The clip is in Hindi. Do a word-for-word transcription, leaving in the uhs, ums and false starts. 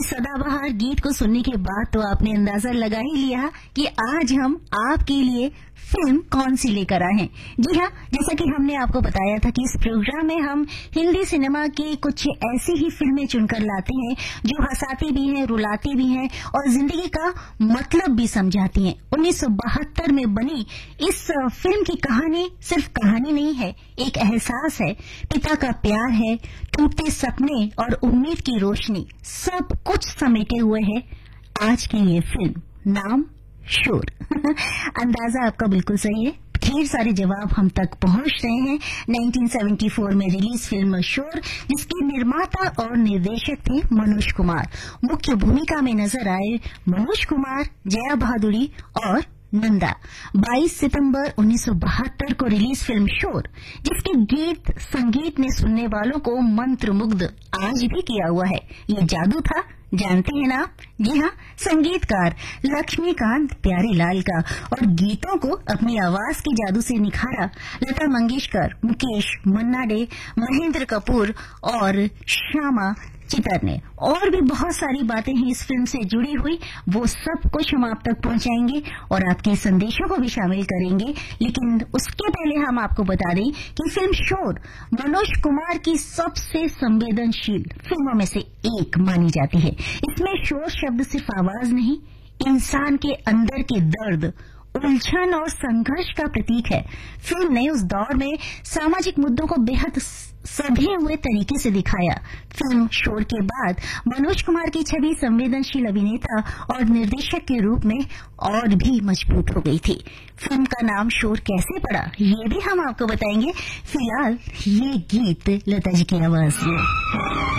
सदाबहार गीत को सुनने के बाद तो आपने अंदाजा लगा ही लिया कि आज हम आपके लिए फिल्म कौन सी लेकर आए हैं। जी हाँ, जैसा कि हमने आपको बताया था कि इस प्रोग्राम में हम हिंदी सिनेमा की कुछ ऐसी ही फिल्में चुनकर लाते हैं जो हंसाती भी हैं, रुलाती भी हैं और जिंदगी का मतलब भी समझाती हैं। उन्नीस सौ बहत्तर में बनी इस फिल्म की कहानी सिर्फ कहानी नहीं है, एक एहसास है, पिता का प्यार है, टूटते सपने और उम्मीद की रोशनी, सब कुछ समेटे हुए है आज की ये फिल्म, नाम शोर। अंदाजा आपका बिल्कुल सही है, ढेर सारे जवाब हम तक पहुंच रहे हैं। उन्नीस सौ चौहत्तर में रिलीज फिल्म शोर, जिसके निर्माता और निर्देशक थे मनोज कुमार। मुख्य भूमिका में नजर आए मनोज कुमार, जया भादुरी और नंदा। बाईस सितंबर उन्नीस सौ बहत्तर को रिलीज फिल्म शोर, जिसके गीत संगीत ने सुनने वालों को मंत्रमुग्ध आज भी किया हुआ है। ये जादू था, जानते हैं ना? जी हाँ, संगीतकार लक्ष्मीकांत प्यारेलाल का, और गीतों को अपनी आवाज के जादू से निखारा लता मंगेशकर, मुकेश, मन्ना डे, महेंद्र कपूर और श्यामा चितर ने। और भी बहुत सारी बातें हैं इस फिल्म से जुड़ी हुई, वो सब कुछ हम आप तक पहुंचाएंगे और आपके संदेशों को भी शामिल करेंगे। लेकिन उसके पहले हम आपको बता दें कि फिल्म शोर मनोज कुमार की सबसे संवेदनशील फिल्मों में से एक मानी जाती है। इसमें शोर शब्द सिर्फ आवाज नहीं, इंसान के अंदर के दर्द, उलझन और संघर्ष का प्रतीक है। फिल्म ने उस दौर में सामाजिक मुद्दों को बेहद सधे हुए तरीके से दिखाया। फिल्म शोर के बाद मनोज कुमार की छवि संवेदनशील अभिनेता और निर्देशक के रूप में और भी मजबूत हो गई थी। फिल्म का नाम शोर कैसे पड़ा, ये भी हम आपको बताएंगे। फिलहाल ये गीत लता जी की आवाज में।